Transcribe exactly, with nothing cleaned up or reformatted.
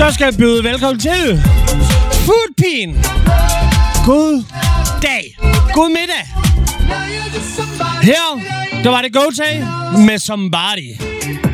Så skal jeg byde velkommen til Foodpin. God dag. God middag. Her, der var det Go-Tay med Somebody.